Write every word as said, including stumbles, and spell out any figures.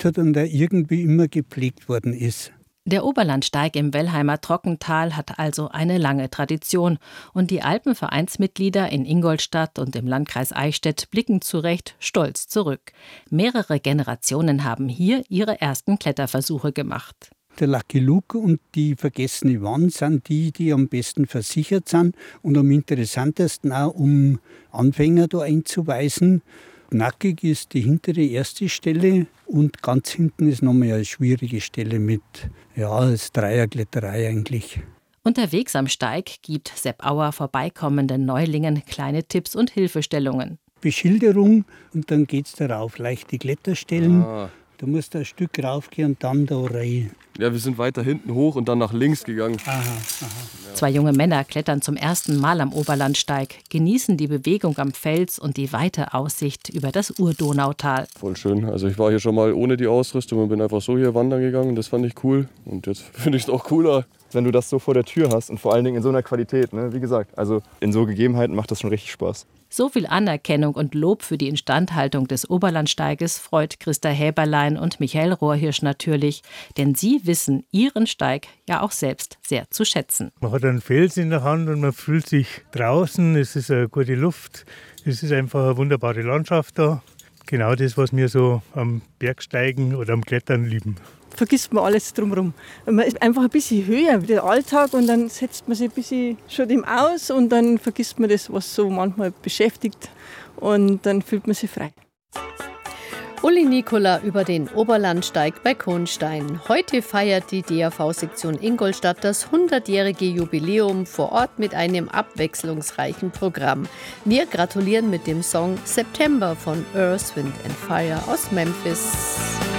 gelebt hat und der irgendwie immer gepflegt worden ist. Der Oberlandsteig im Wellheimer Trockental hat also eine lange Tradition. Und die Alpenvereinsmitglieder in Ingolstadt und im Landkreis Eichstätt blicken zu Recht stolz zurück. Mehrere Generationen haben hier ihre ersten Kletterversuche gemacht. Der Lucky Luke und die Vergessene Wand sind die, die am besten versichert sind und am interessantesten auch, um Anfänger da einzuweisen. Nackig ist die hintere erste Stelle und ganz hinten ist nochmal eine schwierige Stelle mit, ja, als Dreierkletterei eigentlich. Unterwegs am Steig gibt Sepp Auer vorbeikommenden Neulingen kleine Tipps und Hilfestellungen. Beschilderung und dann geht es darauf, leichte Kletterstellen. Ah. Da musst du ein Stück raufgehen und dann da rein. Ja, wir sind weiter hinten hoch und dann nach links gegangen. Aha, aha. Zwei junge Männer klettern zum ersten Mal am Oberlandsteig, genießen die Bewegung am Fels und die weite Aussicht über das Urdonautal. Voll schön. Also ich war hier schon mal ohne die Ausrüstung und bin einfach so hier wandern gegangen. Das fand ich cool. Und jetzt finde ich es noch cooler. Wenn du das so vor der Tür hast und vor allen Dingen in so einer Qualität, ne? Wie gesagt, also in so Gegebenheiten macht das schon richtig Spaß. So viel Anerkennung und Lob für die Instandhaltung des Oberlandsteiges freut Christa Häberlein und Michael Rohrhirsch natürlich, denn sie wissen ihren Steig ja auch selbst sehr zu schätzen. Man hat einen Fels in der Hand und man fühlt sich draußen, es ist eine gute Luft, es ist einfach eine wunderbare Landschaft da. Genau das, was wir so am Bergsteigen oder am Klettern lieben. Vergisst man alles drumherum. Man ist einfach ein bisschen höher, der Alltag, und dann setzt man sich ein bisschen schon dem aus und dann vergisst man das, was so manchmal beschäftigt, und dann fühlt man sich frei. Uli Nikola über den Oberlandsteig bei Kohnstein. Heute feiert die D A V-Sektion Ingolstadt das hundertjährige Jubiläum vor Ort mit einem abwechslungsreichen Programm. Wir gratulieren mit dem Song September von Earth, Wind and Fire aus Memphis.